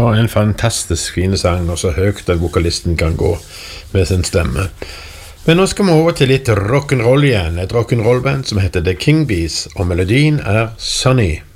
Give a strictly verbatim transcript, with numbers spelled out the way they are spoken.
var en fantastisk fin sang, og så høyt den vokalisten kan gå med sin stemme. Men nå skal vi over til litt rock'n'roll igjen, et rock'n'roll-band som heter The King Bees, og melodien er Sunny.